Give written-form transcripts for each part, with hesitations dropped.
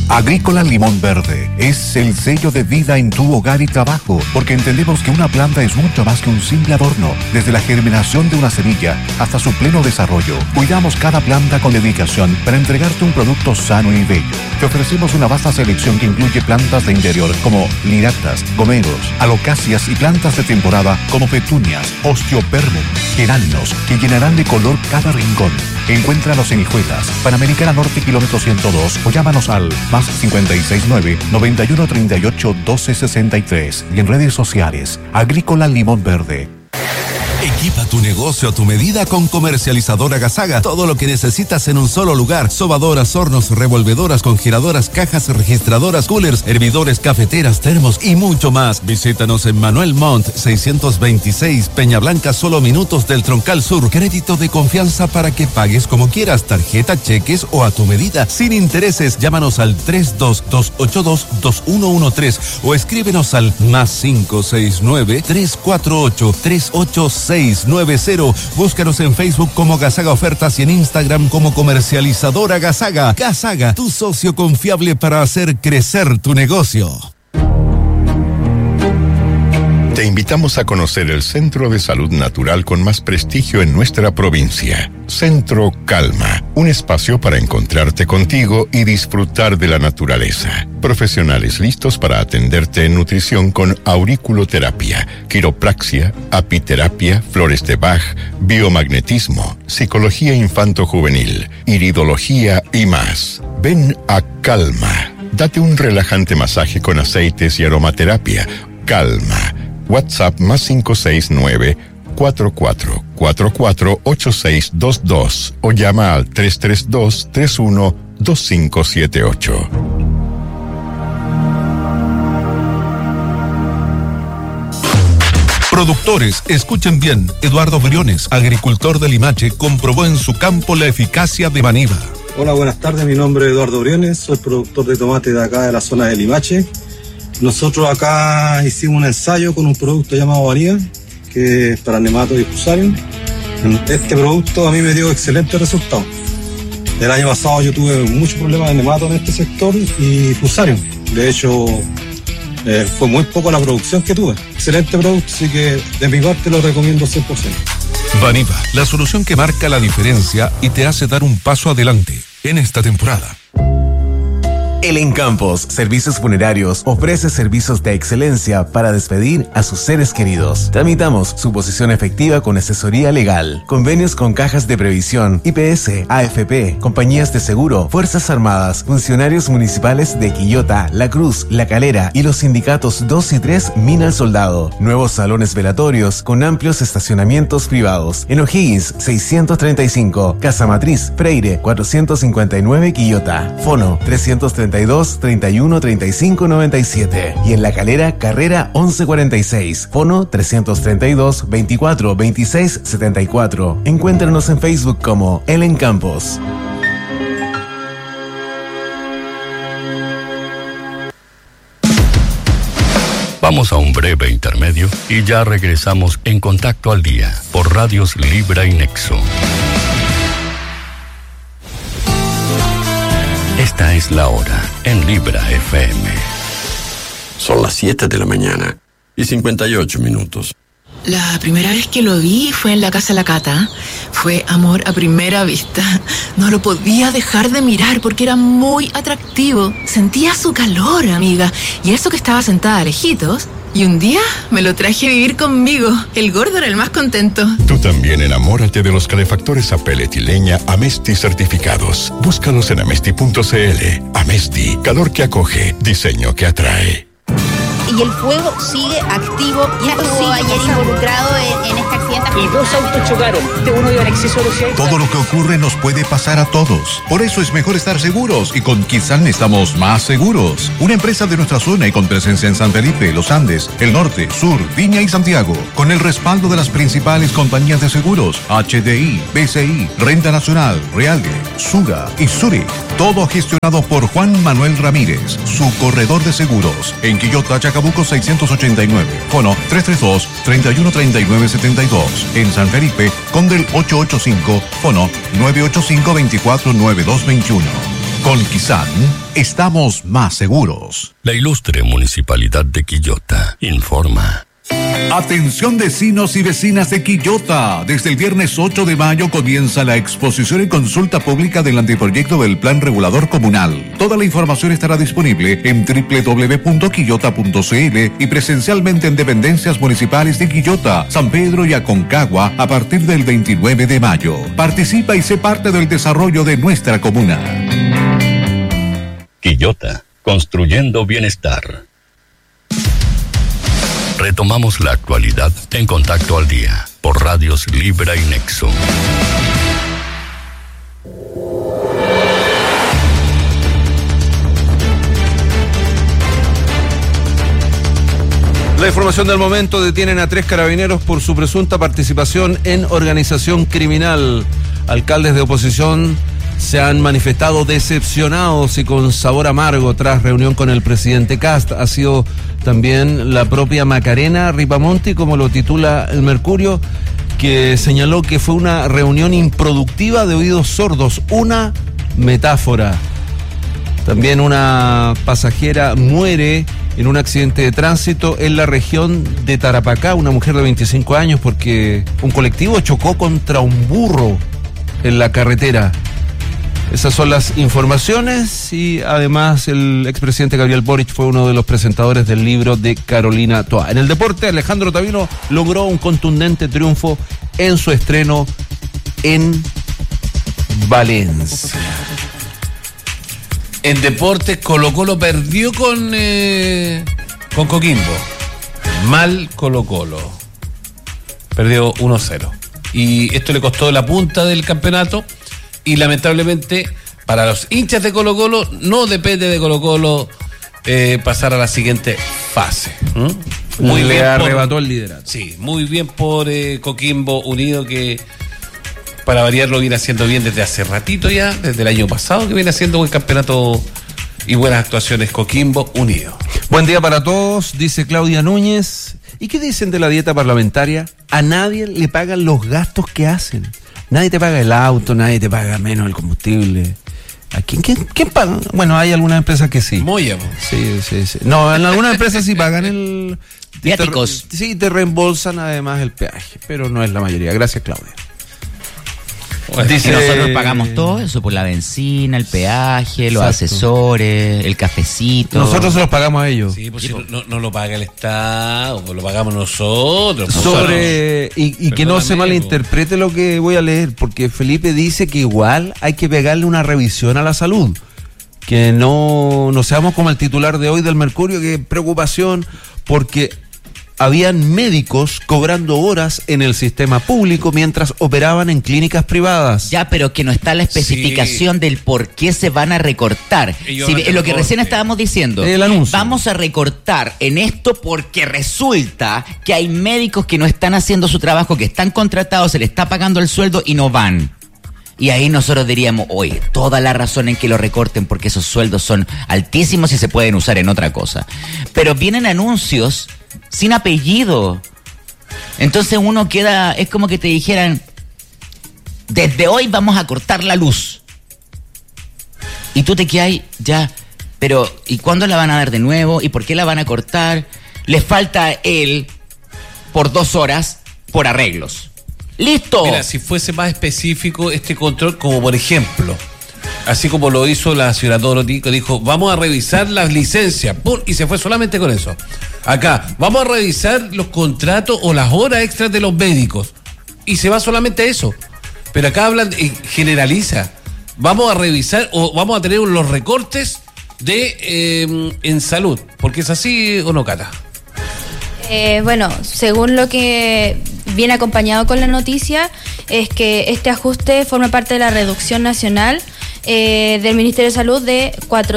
Agrícola Limón Verde es el sello de vida en tu hogar y trabajo, porque entendemos que una planta es mucho más que un simple adorno. Desde la germinación de una semilla hasta su pleno desarrollo, cuidamos cada planta con dedicación para entregarte un producto sano y bello. Te ofrecemos una vasta selección que incluye plantas de interior como liractas, gomeros, alocáceas y plantas de temporada como petunias, osteopermum, geranios, que llenarán de color cada rincón. Encuéntranos en Hijuelas, Panamericana Norte, kilómetro 102, o llámanos al más 569-9138-1263 y en redes sociales, Agrícola Limón Verde. Equipa tu negocio a tu medida con Comercializadora Gasaga. Todo lo que necesitas en un solo lugar. Sobadoras, hornos, revolvedoras, congeladoras, cajas registradoras, coolers, hervidores, cafeteras, termos y mucho más. Visítanos en Manuel Montt 626, Peña Blanca, solo minutos del Troncal Sur. Crédito de confianza para que pagues como quieras, tarjeta, cheques o a tu medida, sin intereses. Llámanos al 322822113 o escríbenos al más 569-348-38690. Búscanos en Facebook como Gasaga Ofertas y en Instagram como Comercializadora Gasaga. Gasaga, tu socio confiable para hacer crecer tu negocio. Te invitamos a conocer el Centro de Salud Natural con más prestigio en nuestra provincia. Centro Calma, un espacio para encontrarte contigo y disfrutar de la naturaleza. Profesionales listos para atenderte en nutrición con auriculoterapia, quiropraxia, apiterapia, flores de Bach, biomagnetismo, psicología infanto-juvenil, iridología y más. Ven a Calma. Date un relajante masaje con aceites y aromaterapia. Calma. WhatsApp más 569-4444-8622 o llama al 332-312578. Productores, escuchen bien. Eduardo Briones, agricultor de Limache, comprobó en su campo la eficacia de Vaniva. Hola, buenas tardes. Mi nombre es Eduardo Briones, soy productor de tomate de acá de la zona de Limache. Nosotros acá hicimos un ensayo con un producto llamado Vaniva, que es para nematos y fusarium. Este producto a mí me dio excelentes resultados. El año pasado yo tuve muchos problemas de nematos en este sector y fusarium. De hecho, fue muy poco la producción que tuve. Excelente producto, así que de mi parte lo recomiendo 100%. Vaniva, la solución que marca la diferencia y te hace dar un paso adelante en esta temporada. Elen Campos Servicios Funerarios ofrece servicios de excelencia para despedir a sus seres queridos. Tramitamos su posición efectiva con asesoría legal, convenios con cajas de previsión, IPS, AFP, compañías de seguro, Fuerzas Armadas, funcionarios municipales de Quillota, La Cruz, La Calera y los sindicatos 2 y 3 Mina al Soldado. Nuevos salones velatorios con amplios estacionamientos privados. En O'Higgins 635, Casa Matriz, Freire 459 Quillota. Fono 332 31 35 97 y en La Calera, Carrera 1146, Fono 332 24 26 74. Encuéntranos en Facebook como Elen Campos. Vamos a un breve intermedio y ya regresamos en Contacto al Día por Radios Libra y Nexo. Esta es la hora en Libra FM. Son las 7 de la mañana y 58 minutos. La primera vez que lo vi fue en la casa de la Cata. Fue amor a primera vista. No lo podía dejar de mirar porque era muy atractivo. Sentía su calor, amiga. Y eso que estaba sentada lejitos. Y un día me lo traje a vivir conmigo. El gordo era el más contento. Tú también enamórate de los calefactores a pellet y leña Amesti certificados. Búscalos en amesti.cl. Amesti, calor que acoge, diseño que atrae. Y el fuego sigue activo. Y estuvo ayer involucrado en este accidente. Y 2 autos chocaron. Uno iba en exceso de velocidad. Todo lo que ocurre nos puede pasar a todos. Por eso es mejor estar seguros. Y con Kizan estamos más seguros. Una empresa de nuestra zona y con presencia en San Felipe, Los Andes, el Norte, Sur, Viña y Santiago. Con el respaldo de las principales compañías de seguros. HDI, BCI, Renta Nacional, Realgue, Suga y Zurich. Todo gestionado por Juan Manuel Ramírez, su corredor de seguros. En Quillota, Chacabuco 689. Fono 332-313972. En San Felipe, Condel 885. Fono 985-249221. Con Kisan, estamos más seguros. La ilustre Municipalidad de Quillota informa. Atención vecinos y vecinas de Quillota. Desde el viernes 8 de mayo comienza la exposición y consulta pública del anteproyecto del Plan Regulador Comunal. Toda la información estará disponible en www.quillota.cl y presencialmente en dependencias municipales de Quillota, San Pedro y Aconcagua a partir del 29 de mayo. Participa y sé parte del desarrollo de nuestra comuna. Quillota, construyendo bienestar. Retomamos la actualidad en Contacto al Día por Radios Libra y Nexo. La información del momento: detienen a 3 carabineros por su presunta participación en organización criminal. Alcaldes de oposición se han manifestado decepcionados y con sabor amargo tras reunión con el presidente Kast. Ha sido también la propia Macarena Ripamonti, como lo titula el Mercurio, que señaló que fue una reunión improductiva de oídos sordos, una metáfora. También una pasajera muere en un accidente de tránsito en la región de Tarapacá, una mujer de 25 años, porque un colectivo chocó contra un burro en la carretera. Esas son las informaciones, y además el expresidente Gabriel Boric fue uno de los presentadores del libro de Carolina Toa. En el deporte, Alejandro Tavino logró un contundente triunfo en su estreno en Valencia. En deportes, Colo-Colo perdió con Coquimbo. Mal Colo-Colo. Perdió 1-0. Y esto le costó la punta del campeonato. Y lamentablemente, para los hinchas de Colo-Colo, no depende de Colo-Colo pasar a la siguiente fase. Muy bien, arrebató el liderato. Sí, muy bien por Coquimbo Unido, que para variar lo viene haciendo bien desde hace ratito ya, desde el año pasado, que viene haciendo buen campeonato y buenas actuaciones Coquimbo Unido. Buen día para todos, dice Claudia Núñez. ¿Y qué dicen de la dieta parlamentaria? A nadie le pagan los gastos que hacen. Nadie te paga el auto, nadie te paga menos el combustible. ¿A quién paga? Bueno, hay algunas empresas que sí. Moya. Sí. No, en algunas empresas sí pagan el... Viáticos. Sí, te reembolsan además el peaje, pero no es la mayoría. Gracias, Claudia. Dice, nosotros pagamos todo eso, por la benzina, el peaje, los asesores, el cafecito. Nosotros se los pagamos a ellos. Sí, pues si no lo paga el Estado, pues lo pagamos nosotros. Y que no se malinterprete lo que voy a leer, porque Felipe dice que igual hay que pegarle una revisión a la salud. Que no seamos como el titular de hoy del Mercurio, que preocupación, porque habían médicos cobrando horas en el sistema público mientras operaban en clínicas privadas. Ya, pero que no está la especificación del por qué se van a recortar. Es lo que recién estábamos diciendo. El anuncio. Vamos a recortar en esto porque resulta que hay médicos que no están haciendo su trabajo, que están contratados, se les está pagando el sueldo y no van. Y ahí nosotros diríamos, oye, toda la razón en que lo recorten, porque esos sueldos son altísimos y se pueden usar en otra cosa. Pero vienen anuncios sin apellido. Entonces uno queda, es como que te dijeran, desde hoy vamos a cortar la luz. Y tú te quedas ya, pero ¿y cuándo la van a dar de nuevo? ¿Y por qué la van a cortar? Les falta él por 2 horas por arreglos. ¡Listo! Mira, si fuese más específico este control, como por ejemplo, así como lo hizo la señora Dorothy, que dijo, vamos a revisar las licencias, ¡pum! Y se fue solamente con eso. Acá, vamos a revisar los contratos o las horas extras de los médicos, y se va solamente a eso. Pero acá hablan, generaliza, vamos a revisar o vamos a tener los recortes de en salud, porque es así o no, Cata. Bueno, según lo que viene acompañado con la noticia, es que este ajuste forma parte de la reducción nacional del Ministerio de Salud de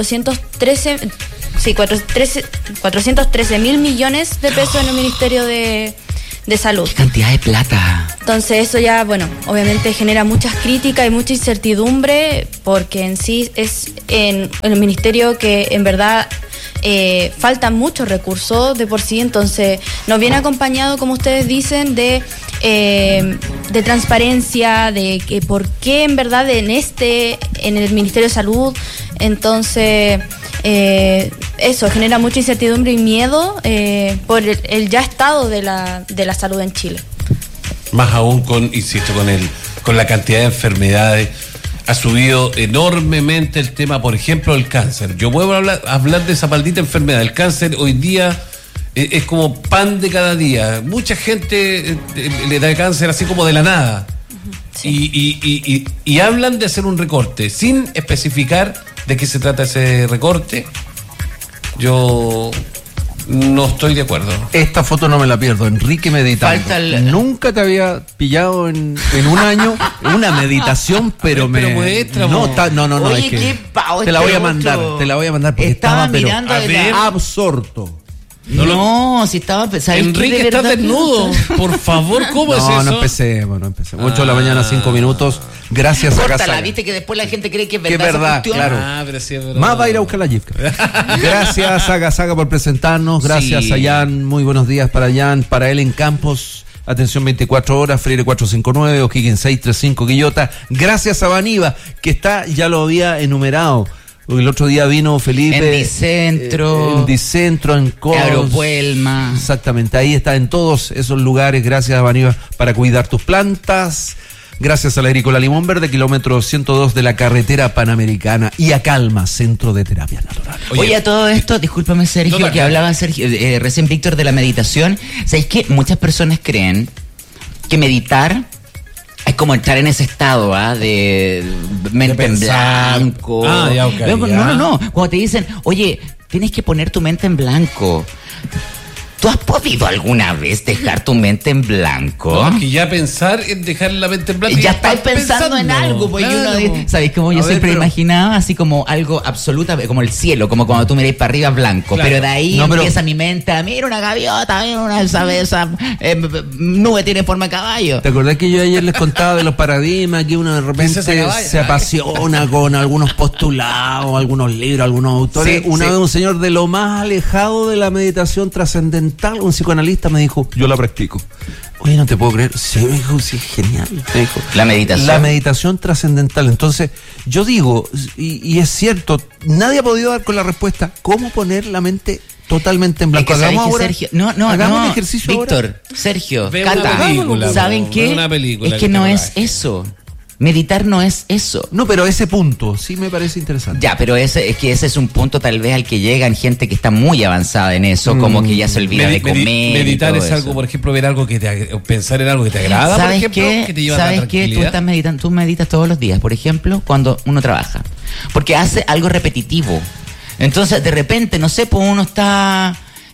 413 mil millones de pesos en el Ministerio de Salud. ¡Qué cantidad de plata! Entonces eso ya, bueno, obviamente genera muchas críticas y mucha incertidumbre, porque en sí es en el ministerio que en verdad faltan muchos recursos de por sí, entonces nos viene acompañado, como ustedes dicen, de transparencia, de que por qué en verdad en el Ministerio de Salud, entonces eso genera mucha incertidumbre y miedo por el ya estado de la salud en Chile. Más aún con la cantidad de enfermedades. Ha subido enormemente el tema, por ejemplo, el cáncer. Yo puedo hablar de esa maldita enfermedad. El cáncer hoy día es como pan de cada día. Mucha gente le da cáncer así como de la nada. Sí. Y hablan de hacer un recorte sin especificar de qué se trata ese recorte. Yo no estoy de acuerdo. Esta foto no me la pierdo. Enrique meditando. Nunca te había pillado en un año una meditación, pero muestra, no. Oye, es que qué pavo te la voy a mandar porque estaba pero absorto. Si estaba pensando. Enrique, estás desnudo. Por favor, ¿cómo es eso? No empecemos. 8 de la mañana, 5 minutos. Gracias a Gazaga. Viste que después la gente cree que es verdad. Claro. Pero sí es verdad. Más va a ir a buscar la Jifka. Gracias a Gazaga por presentarnos. Gracias a Jan. Muy buenos días para Jan. Para él en Campos. Atención 24 horas, Freire 459, O'Higgins 635, Quillota. Gracias a Baniva, que ya lo había enumerado. El otro día vino Felipe. En Dicentro, en Cos. Agropuelma. Exactamente, ahí está en todos esos lugares. Gracias a Baniva para cuidar tus plantas. Gracias a la Agrícola Limón Verde, kilómetro 102 de la carretera panamericana. Y a Calma, centro de terapia natural. Oye, a todo esto, discúlpame Sergio, que hablaba recién Víctor de la meditación. ¿Sabéis que muchas personas creen que meditar es como entrar en ese estado de mente en blanco? No. Cuando te dicen, oye, tienes que poner tu mente en blanco. ¿Tú has podido alguna vez dejar tu mente en blanco? No, que ya pensar en dejar la mente en blanco. Ya estás pensando en algo. Pues claro. ¿Sabéis cómo yo siempre imaginaba? Así como algo absoluta, como el cielo, como cuando tú miráis para arriba blanco. Claro. Pero de ahí empieza mi mente a mira una gaviota, mira esa nube tiene forma de caballo. ¿Te acordás que yo ayer les contaba de los paradigmas? Que uno de repente se apasiona con algunos postulados, algunos libros, algunos autores. Una vez un señor de lo más alejado de la meditación trascendental, un psicoanalista me dijo, yo la practico. Oye, no te puedo creer. Sí, me dijo, sí, genial. Me dijo, la meditación trascendental. Entonces, yo digo, y es cierto, nadie ha podido dar con la respuesta, ¿cómo poner la mente totalmente en blanco? Hagamos ahora, Sergio, hagamos un ejercicio Víctor, ahora. Sergio, Cata, ¿saben qué? Es que no es eso. Meditar no es eso. No, pero ese punto sí me parece interesante. Ya, pero ese es un punto tal vez al que llegan gente que está muy avanzada en eso, como que ya se olvida de comer. Meditar es algo, por ejemplo, ver algo pensar en algo que te agrada, por ejemplo, que te lleva a la tranquilidad. ¿Sabes qué? Tú estás meditando, tú meditas todos los días, por ejemplo, cuando uno trabaja. Porque hace algo repetitivo. Entonces, de repente, no sé, pues uno está...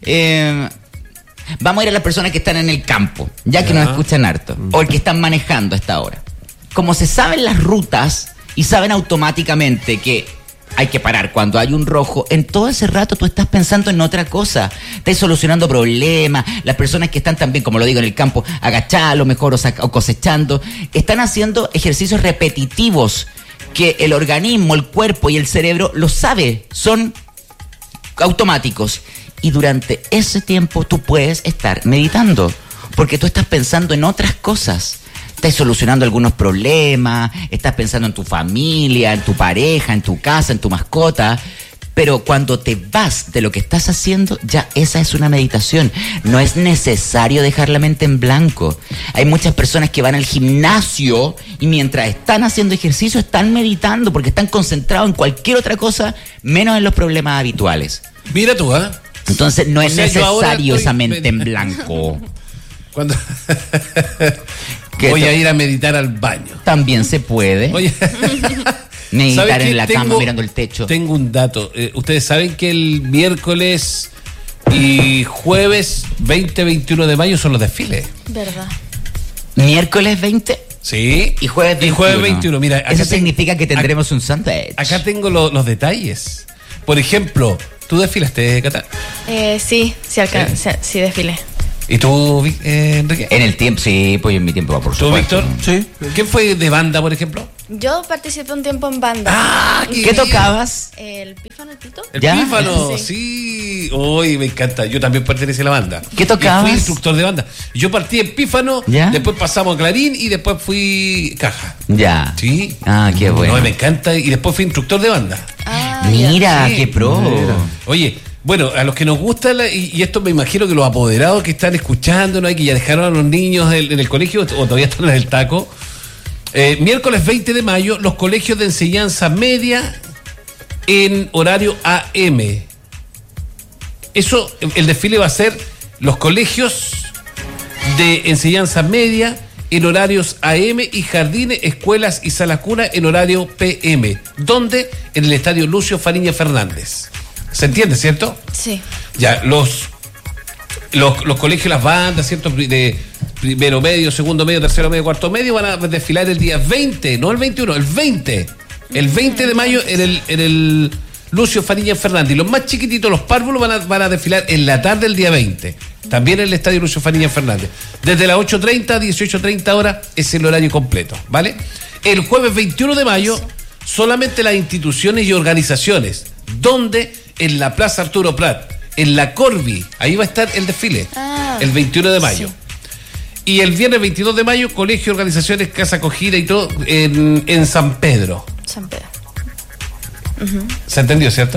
vamos a ir a las personas que están en el campo, ya que nos escuchan harto, o el que están manejando a esta hora. Como se saben las rutas y saben automáticamente que hay que parar cuando hay un rojo, en todo ese rato tú estás pensando en otra cosa, estás solucionando problemas. Las personas que están también, como lo digo, en el campo, agachadas a lo mejor o cosechando, están haciendo ejercicios repetitivos que el organismo, el cuerpo y el cerebro lo sabe, son automáticos. Y durante ese tiempo tú puedes estar meditando, porque tú estás pensando en otras cosas. Estás solucionando algunos problemas, estás pensando en tu familia, en tu pareja, en tu casa, en tu mascota. Pero cuando te vas de lo que estás haciendo, ya esa es una meditación. No es necesario dejar la mente en blanco. Hay muchas personas que van al gimnasio y mientras están haciendo ejercicio están meditando porque están concentrados en cualquier otra cosa menos en los problemas habituales. Mira tú, ¿eh? Entonces no es necesario esa mente en blanco. Cuando voy a ir a meditar al baño. También se puede. Oye, meditar en la cama mirando el techo. Tengo un dato. Ustedes saben que el miércoles y jueves 20-21 de mayo son los desfiles. ¿Verdad? ¿Miércoles 20? Sí. Y jueves 21. Y jueves 21. Mira, eso significa que tendremos un sándwich. Acá tengo los detalles. Por ejemplo, ¿tú desfilaste, Cata? Sí desfilé. ¿Y tú, Enrique? En el tiempo, sí, pues en mi tiempo, por supuesto. ¿Tú, Víctor? Sí. ¿Quién fue de banda, por ejemplo? Yo participé un tiempo en banda. Ah, ¿qué tocabas? El pífano, el pito. El pífano, sí. Hoy me encanta. Yo también pertenece a la banda. ¿Qué tocabas? Fui instructor de banda. Yo partí en pífano, ¿Ya? después pasamos a clarín y después fui caja. Ya. Sí. Ah, qué bueno. No, me encanta. Y después fui instructor de banda. Mira, Sí. qué pro. Mira. Oye, bueno, a los que nos gusta, y esto me imagino que los apoderados que están escuchando, ¿no? Que ya dejaron a los niños en el colegio o todavía están en el taco. Miércoles 20 de mayo, los colegios de enseñanza media en horario AM. Eso, el desfile va a ser los colegios de enseñanza media en horarios AM y jardines, escuelas y salas cuna en horario PM. ¿Dónde? En el estadio Lucio Fariña Fernández. ¿Se entiende, cierto? Sí. Ya, los colegios, las bandas, ¿cierto? De primero medio, segundo medio, tercero medio, cuarto medio van a desfilar el día 20, no el 21, el 20. El 20 de mayo en el Lucio Fariña Fernández. Y los más chiquititos, los párvulos, van a desfilar en la tarde del día 20. También en el estadio Lucio Fariña Fernández. Desde las 8:30 a 18:30 horas es el horario completo, ¿vale? El jueves 21 de mayo, solamente las instituciones y organizaciones. ¿Dónde? En la Plaza Arturo Prat, en la Corvi. Ahí va a estar el desfile. El 21 de mayo. Sí. Y el viernes 22 de mayo, colegio, organizaciones, casa acogida y todo en San Pedro. San Pedro. ¿Se entendió, cierto?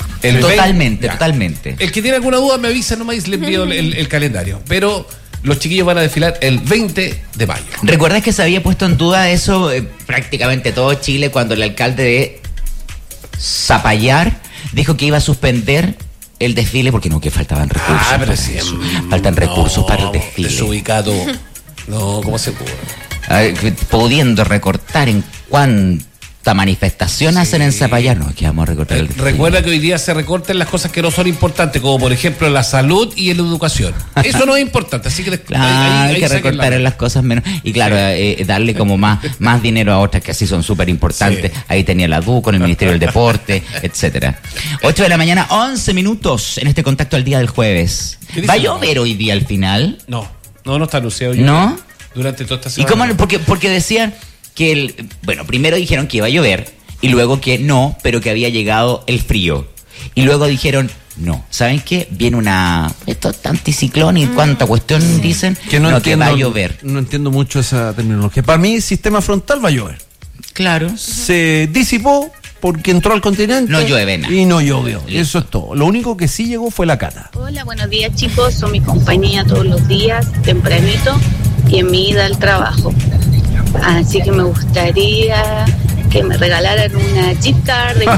Totalmente. El que tiene alguna duda me avisa nomás y le envío el calendario. Pero los chiquillos van a desfilar el 20 de mayo. ¿Recuerdas que se había puesto en duda eso prácticamente todo Chile cuando el alcalde de Zapallar dijo que iba a suspender el desfile porque que faltaban recursos? Pero sí, faltan recursos para el desfile. Desubicado. No, ¿cómo se pudo? Pudiendo recortar en cuánta manifestación hacen en Zapallar, no, que vamos a recortar el desfile. Recuerda que hoy día se recortan las cosas que no son importantes, como por ejemplo la salud y la educación. Eso no es importante, así que hay que recortar en las cosas menos. Y claro, darle como más dinero a otras que así son súper importantes. Sí. Ahí tenía la DU con el Ministerio del Deporte, etcétera. 8 de la mañana, 11 minutos en este contacto al día del jueves. ¿Va a llover hoy día al final? No está anunciado. ¿No? Durante toda esta semana. ¿Y cómo? Porque decían que primero dijeron que iba a llover y luego que no, pero que había llegado el frío. Y luego dijeron, no, ¿saben qué? Viene esto anticiclón y cuánta cuestión dicen que que va a llover. No entiendo mucho esa terminología. Para mí, sistema frontal va a llover. Claro. Se disipó porque entró al continente. No llueve nada. Y no llovió. Eso es todo. Lo único que sí llegó fue la Cata. Hola, buenos días, chicos. Son mi compañía todos los días, tempranito, y en mi ida al trabajo. Así que me gustaría que me regalaran una gift card de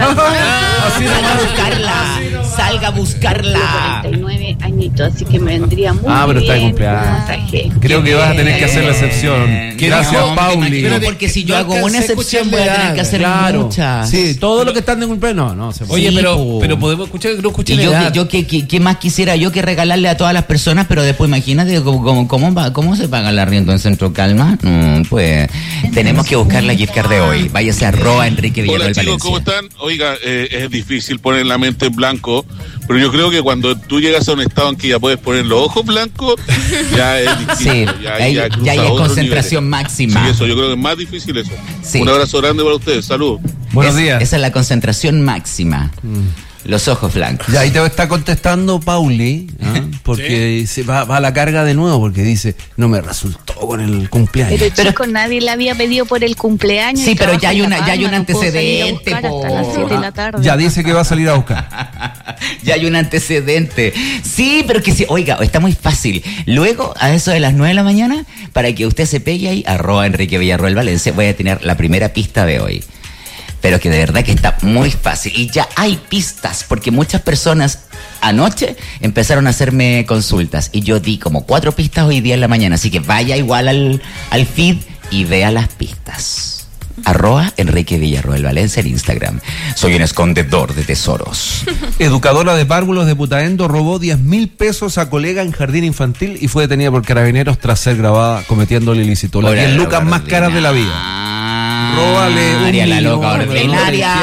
Salga a buscarla. 49 añitos, así que me vendría muy pero está de bien. cumpleaños. Creo que vas a tener que hacer la excepción. Gracias, Pauli. Porque si yo hago una excepción voy a tener que hacer muchas. Sí, todo lo que están de cumpleaños, no se puede. Oye, pero podemos escuchar que no escuché yo ¿qué más quisiera yo que regalarle a todas las personas? Pero después imagínate cómo se paga el arriendo en Centro Calma. Pues tenemos que buscar la gift card de hoy. Váyase a Enrique Villarroel Valencia. Hola, chicos, ¿cómo están? Oiga, es difícil poner la mente en blanco, pero yo creo que cuando tú llegas a un estado en que ya puedes poner los ojos blancos, ya es difícil. Sí, ya hay concentración máxima. Sí, eso, yo creo que es más difícil eso. Sí. Un abrazo grande para ustedes, salud. Buenos días. Esa es la concentración máxima. Los ojos blancos. Ya, ahí te está contestando Pauli, porque se va a la carga de nuevo, porque dice, no me resultó con el cumpleaños. Pero chicos, nadie le había pedido por el cumpleaños. Sí, pero ya hay un antecedente. Hasta las 7 de la tarde. Ya dice que va a salir a buscar. Ya hay un antecedente. Sí, pero que sí, oiga, está muy fácil. Luego, a eso de las 9 de la mañana, para que usted se pegue ahí, @Enrique Villarroel Valencia, voy a tener la primera pista de hoy. Pero que de verdad que está muy fácil. Y ya hay pistas, porque muchas personas anoche empezaron a hacerme consultas. Y yo di como 4 pistas hoy día en la mañana. Así que vaya igual al feed y vea las pistas. @Enrique Villarroel Valencia en Instagram. Soy un escondedor de tesoros. Educadora de párvulos de Putaendo robó 10.000 pesos a colega en jardín infantil y fue detenida por carabineros tras ser grabada cometiendo el ilícito. Las 10 lucas más caras de la vida. Róbale María la loca ordinaria.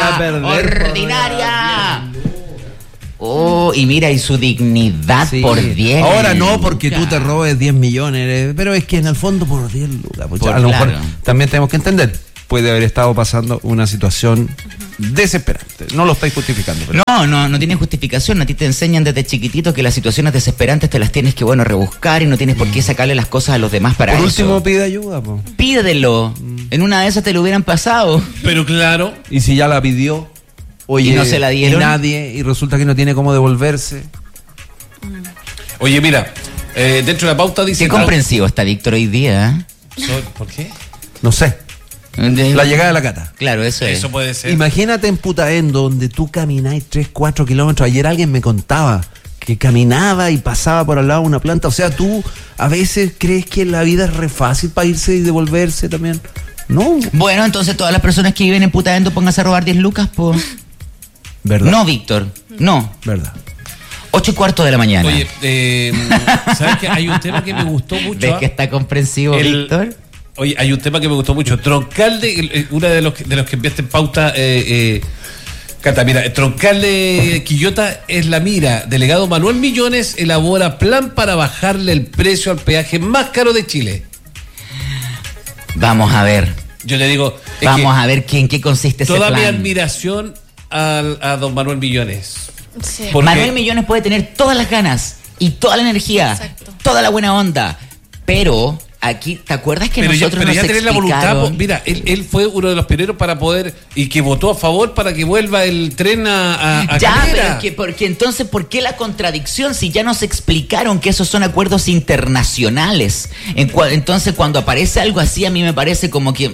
Oh, y mira, y su dignidad por 10. Ahora no, porque tú te robes 10 millones, pero es que en el fondo por 10 lucas. A lo mejor también tenemos que entender, puede haber estado pasando una situación desesperante. No lo estáis justificando. Pero... No tiene justificación. A ti te enseñan desde chiquitito que las situaciones desesperantes te las tienes que, rebuscar y no tienes por qué sacarle las cosas a los demás para eso. Por último, pide ayuda, po. Pídelo. En una de esas te lo hubieran pasado. Pero claro. Y si ya la pidió, oye, y no se la dieron. Y nadie, y resulta que no tiene cómo devolverse. Oye, mira, dentro de la pauta dice... Qué comprensivo está Víctor hoy día. ¿Por qué? No sé. La llegada de la Cata. Claro, eso es. Eso puede ser. Imagínate en Putaendo, donde tú camináis 3-4 kilómetros. Ayer alguien me contaba que caminaba y pasaba por al lado de una planta. O sea, tú a veces crees que la vida es re fácil para irse y devolverse también. No. Bueno, entonces todas las personas que viven en Putaendo pónganse a robar 10 lucas, po. ¿Verdad? No, Víctor. No. ¿Verdad? 8:15 de la mañana. Oye, ¿sabes qué? Hay un tema que me gustó mucho. ¿Ves que está comprensivo, Víctor? Oye, hay un tema que me gustó mucho. Troncalde, una de los que enviaste en pauta, Cata, mira, Troncalde Quillota es la mira. Delegado Manuel Millones elabora plan para bajarle el precio al peaje más caro de Chile. Vamos a ver. Yo le digo... Vamos a ver en qué consiste ese plan. Toda mi admiración a don Manuel Millones. Sí. Manuel Millones puede tener todas las ganas y toda la energía, toda la buena onda, pero... Aquí, ¿te acuerdas que nosotros nos explicaron? La voluntad, mira, él fue uno de los pioneros para poder, y que votó a favor para que vuelva el tren a ya, Calera. Pero porque entonces, ¿por qué la contradicción? Si ya nos explicaron que esos son acuerdos internacionales. Entonces, cuando aparece algo así, a mí me parece como que...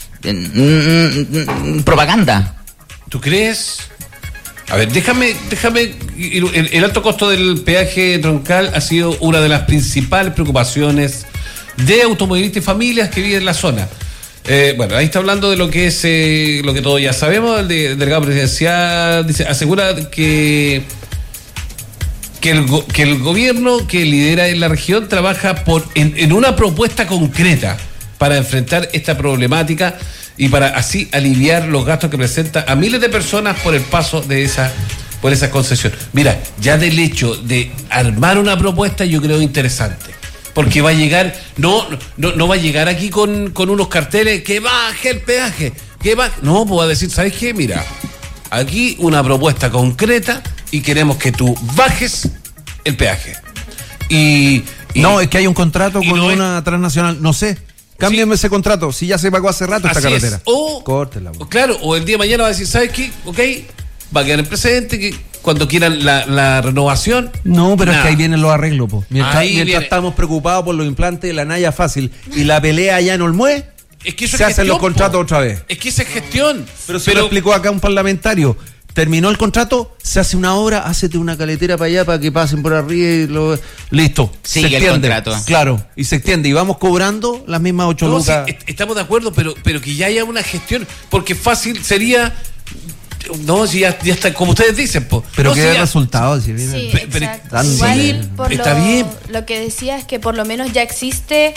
propaganda. ¿Tú crees? A ver, déjame. El alto costo del peaje troncal ha sido una de las principales preocupaciones de automovilistas y familias que viven en la zona. Bueno, ahí está hablando de lo que es lo que todos ya sabemos. El delegado presidencial dice, asegura que el gobierno que lidera en la región trabaja en una propuesta concreta para enfrentar esta problemática y para así aliviar los gastos que presenta a miles de personas por el paso de por esa concesión. Mira, ya del hecho de armar una propuesta yo creo interesante. Porque va a llegar, no va a llegar aquí con unos carteles que baje el peaje, no, pues va a decir, ¿sabes qué? Mira, aquí una propuesta concreta y queremos que tú bajes el peaje. No, es que hay un contrato con una transnacional, no sé. Cámbiame ese contrato, si ya se pagó hace rato esta carretera. Es. O, córtela. Claro, o el día de mañana va a decir, ¿sabes qué? Ok, va a quedar en precedente que cuando quieran la renovación. No, pero es que ahí vienen los arreglos, po. Mientras viene. Estamos preocupados por los implantes de la Naya Fácil y la pelea allá en Olmué, es que eso se hacen los contratos otra vez. Es que esa es gestión. Pero lo explicó acá un parlamentario. Terminó el contrato, se hace una obra, hácete una caletera para allá para que pasen por arriba y listo. Sigue se extiende el contrato. Claro, y se extiende y vamos cobrando las mismas 8 lucas. Sí, estamos de acuerdo, pero que ya haya una gestión, porque fácil sería... No, si ya está, como ustedes dicen, po. Pero que si hay resultados. Si sí, exacto. Igual, está bien. Lo que decía es que por lo menos ya existe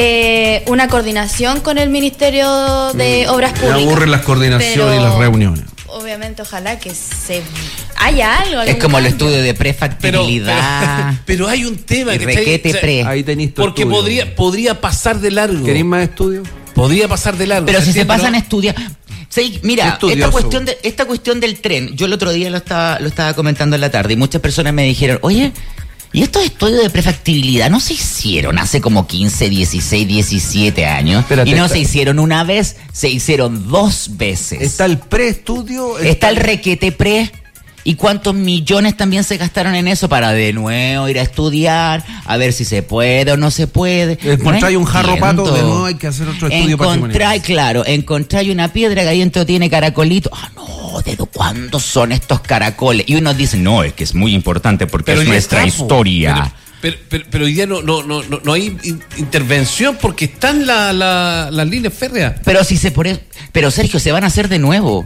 una coordinación con el Ministerio de Obras Públicas. Me aburren las coordinaciones y las reuniones. Obviamente, ojalá que haya algo. Es como el estudio de prefactibilidad. Pero hay un tema que requete pre. Ahí tenéis tu porque podría pasar de largo. ¿Queréis más estudio? Podría pasar de largo. Pero si se pasan a estudiar. Sí, mira, esta cuestión del tren, yo el otro día lo estaba comentando en la tarde y muchas personas me dijeron, oye, ¿y estos estudios de prefactibilidad no se hicieron hace como 15, 16, 17 años? Espérate, y no se hicieron una vez, se hicieron 2 veces. Está el preestudio. Está el requete pre. ¿Y cuántos millones también se gastaron en eso para de nuevo ir a estudiar, a ver si se puede o no se puede? Encontráis un jarro pato, de nuevo hay que hacer otro estudio patrimonial. Claro, encontráis una piedra que ahí dentro tiene caracolito. No, ¿de cuándo son estos caracoles? Y unos dicen, no, es que es muy importante porque es nuestra historia. Pero hoy día no hay intervención porque están las líneas férreas. Pero Sergio, se van a hacer de nuevo.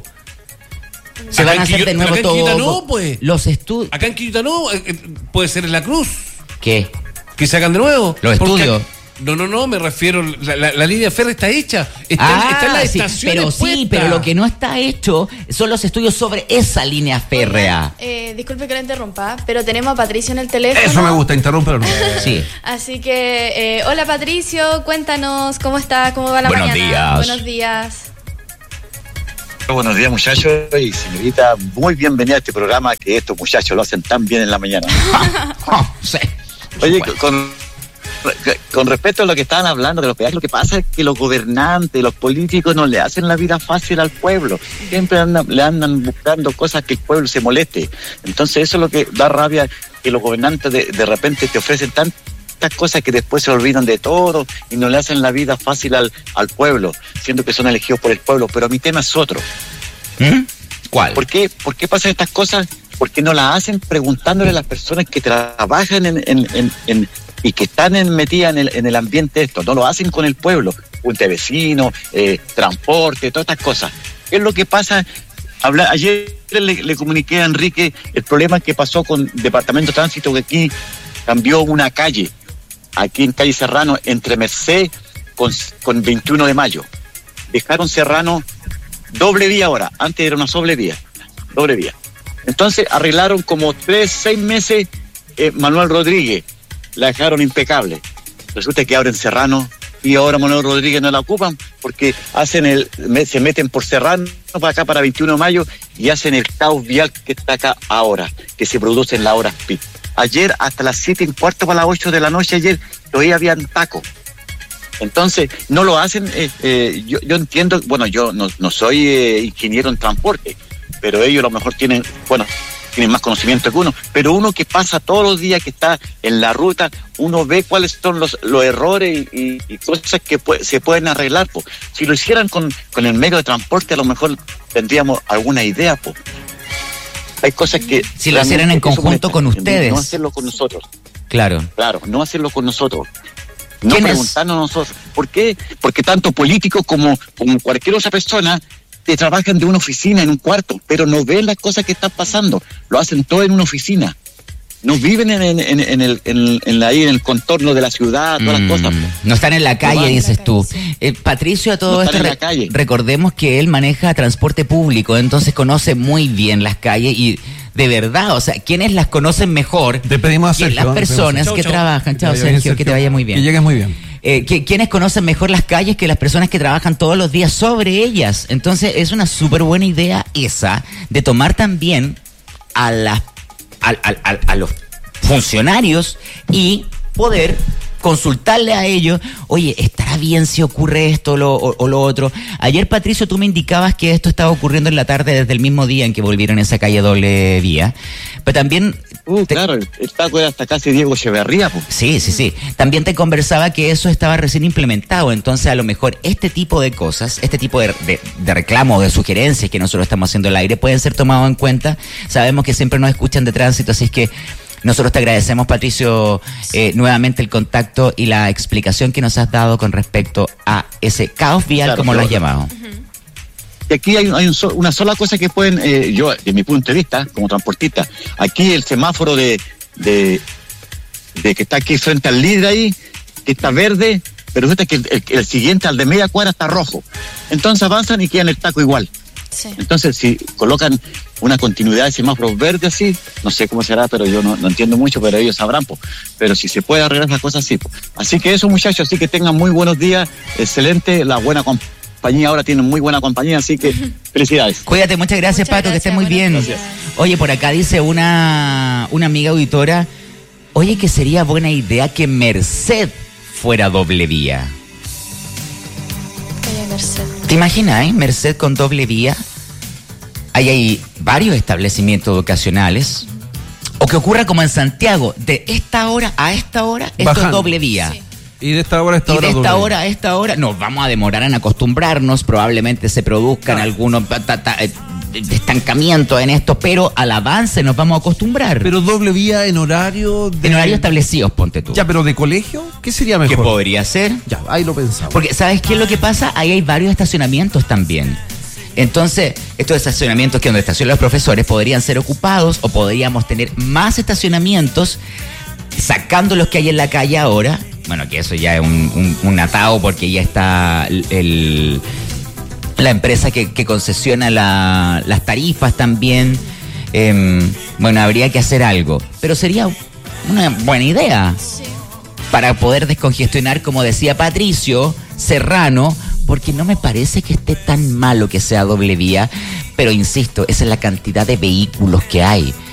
Se van a hacer de nuevo todo. Pues. Los estudios. Acá en Quillota no, puede ser en La Cruz. ¿Qué? Que se hagan de nuevo. Los estudios. No, me refiero, la línea férrea está hecha. Está en la estación. Pero lo que no está hecho son los estudios sobre esa línea férrea. Disculpe que la interrumpa, pero tenemos a Patricio en el teléfono. Eso me gusta, interrumpirlo. Sí. Así que, hola Patricio, cuéntanos cómo está, cómo va la mañana. Buenos días. Buenos días. Buenos días, muchachos y señorita. Muy bienvenida a este programa que estos muchachos lo hacen tan bien en la mañana. Sí. Oye, con respecto a lo que estaban hablando de los peajes, lo que pasa es que los gobernantes, los políticos no le hacen la vida fácil al pueblo. Siempre le andan buscando cosas que el pueblo se moleste. Entonces eso es lo que da rabia, que los gobernantes de repente te ofrecen tantas cosas que después se olvidan de todo y no le hacen la vida fácil al pueblo, siendo que son elegidos por el pueblo. Pero mi tema es otro. ¿Cuál? ¿Por qué pasan estas cosas? Porque no las hacen preguntándole a las personas que trabajan y que están metidas en el ambiente de esto. No lo hacen con el pueblo, junta de vecinos, transporte, todas estas cosas. ¿Qué es lo que pasa? Ayer le comuniqué a Enrique el problema que pasó con Departamento de Tránsito, que aquí cambió una calle, aquí en calle Serrano, entre Merced con 21 de mayo. Dejaron Serrano doble vía ahora, antes era una doble vía. Entonces arreglaron como 6 meses Manuel Rodríguez, la dejaron impecable. Resulta que abren Serrano y ahora Manuel Rodríguez no la ocupan porque se meten por Serrano para acá, para 21 de mayo, y hacen el caos vial que está acá ahora, que se produce en las horas pic. Ayer hasta las 7:15 para las 8 de la noche, ayer todavía habían tacos. Entonces no lo hacen. Yo entiendo, bueno, yo no soy ingeniero en transporte, pero ellos a lo mejor tienen más conocimiento que uno, pero uno que pasa todos los días, que está en la ruta, uno ve cuáles son los errores y cosas que se pueden arreglar. Po. Si lo hicieran con el medio de transporte, a lo mejor tendríamos alguna idea. Po. Hay cosas que... Si lo hicieran en conjunto con ustedes. No hacerlo con nosotros. Claro, no hacerlo con nosotros. No preguntarnos nosotros. ¿Por qué? Porque tanto políticos como cualquier otra persona te trabajan de una oficina en un cuarto, pero no ven las cosas que están pasando. Lo hacen todo en una oficina. No viven en el contorno de la ciudad, todas las cosas. No están en la calle, dices tú. Patricio, a todo esto, recordemos que él maneja transporte público, entonces conoce muy bien las calles y de verdad, o sea, ¿quiénes las conocen mejor? Te pedimos a Sergio, las personas que trabajan. Chao, Sergio, que te vaya muy bien. Que llegues muy bien. ¿Quiénes conocen mejor las calles que las personas que trabajan todos los días sobre ellas? Entonces es una súper buena idea esa de tomar también a los funcionarios y poder consultarle a ellos, oye, ¿estará bien si ocurre esto o lo otro? Ayer, Patricio, tú me indicabas que esto estaba ocurriendo en la tarde desde el mismo día en que volvieron esa calle doble vía, pero también... Claro, el taco era hasta casi Diego Echeverría. Po. Sí. También te conversaba que eso estaba recién implementado, entonces a lo mejor este tipo de cosas, este tipo de reclamos, de sugerencias que nosotros estamos haciendo al aire pueden ser tomados en cuenta. Sabemos que siempre nos escuchan de tránsito, así es que nosotros te agradecemos, Patricio, nuevamente el contacto y la explicación que nos has dado con respecto a ese caos vial, como lo has llamado. Y aquí hay una sola cosa que pueden, yo, desde mi punto de vista, como transportista, aquí el semáforo de que está aquí frente al líder ahí, que está verde, pero resulta que el siguiente, al de media cuadra, está rojo. Entonces avanzan y quedan el taco igual. Sí. Entonces, si colocan una continuidad de semáforos verdes así, no sé cómo será, pero yo no entiendo mucho, pero ellos sabrán, po. Pero si se puede arreglar las cosas así, po. Así que eso, muchachos, así que tengan muy buenos días, excelente, la buena compañía ahora tiene muy buena compañía, así que felicidades. Cuídate, muchas gracias, Pato, que estés muy bien. Gracias. Oye, por acá dice una amiga auditora, oye, que sería buena idea que Merced fuera doble vía. Merced. ¿Te imaginas, Merced con doble vía? Ahí hay varios establecimientos educacionales. O que ocurra como en Santiago, de esta hora a esta hora, esto es doble vía. Sí. Y de esta hora a esta hora. Y de esta hora a esta hora, nos vamos a demorar en acostumbrarnos, probablemente se produzcan algunos estancamientos en esto, pero al avance nos vamos a acostumbrar. Pero doble vía en horario... En horarios establecidos, ponte tú. Ya, pero ¿de colegio? ¿Qué sería mejor? ¿Qué podría ser? Ya, ahí lo pensamos. Porque, ¿sabes qué es lo que pasa? Ahí hay varios estacionamientos también. Entonces, estos estacionamientos que donde estacionan los profesores podrían ser ocupados o podríamos tener más estacionamientos sacando los que hay en la calle ahora. Bueno, que eso ya es un atado porque ya está la empresa que concesiona las tarifas también. Bueno, habría que hacer algo. Pero sería una buena idea para poder descongestionar, como decía Patricio, Serrano, porque no me parece que esté tan malo que sea doble vía, pero insisto, esa es la cantidad de vehículos que hay.